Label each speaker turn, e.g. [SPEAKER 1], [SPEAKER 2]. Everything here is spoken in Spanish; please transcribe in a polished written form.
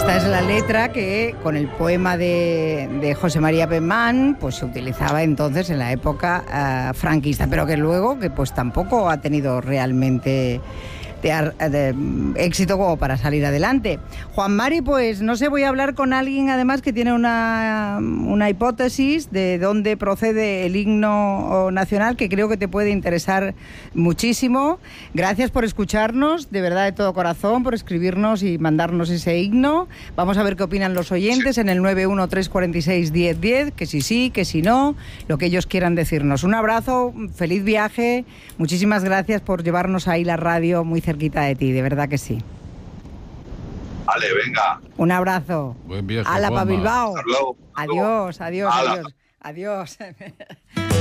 [SPEAKER 1] Esta es la letra que, con el poema de José María Pemán, pues se utilizaba entonces en la época franquista, pero que luego que pues tampoco ha tenido realmente de éxito como para salir adelante. Juan Mari, pues no sé, voy a hablar con alguien además que tiene una hipótesis de dónde procede el himno nacional que creo que te puede interesar muchísimo. Gracias por escucharnos, de verdad de todo corazón, por escribirnos y mandarnos ese himno. Vamos a ver qué opinan los oyentes en el 913461010, que sí, que si no, lo que ellos quieran decirnos. Un abrazo, feliz viaje, muchísimas gracias por llevarnos ahí la radio muy cerquita de ti, de verdad que sí.
[SPEAKER 2] Vale, venga.
[SPEAKER 1] Un abrazo.
[SPEAKER 3] Buen viaje,
[SPEAKER 1] Ala, pa'
[SPEAKER 3] Juanma.
[SPEAKER 1] Bilbao.
[SPEAKER 2] Hasta luego.
[SPEAKER 1] Adiós, adiós,
[SPEAKER 2] Ala.
[SPEAKER 1] adiós. Adiós.